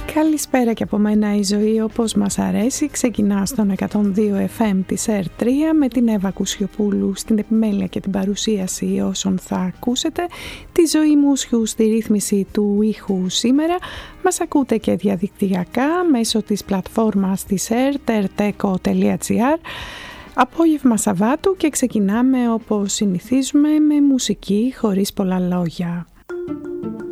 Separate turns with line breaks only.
Καλησπέρα και από μένα. Η ζωή όπως μας αρέσει ξεκινά στον 102 FM της R3 με την Εύα Κουσιοπούλου στην επιμέλεια και την παρουσίαση όσων θα ακούσετε. Τη Ζωή Μούσιου στη ρύθμιση του ήχου σήμερα. Μας ακούτε και διαδικτυακά μέσω της πλατφόρμας της rterteco.gr. Απόγευμα Σαββάτου και ξεκινάμε όπως συνηθίζουμε με μουσική χωρίς πολλά λόγια.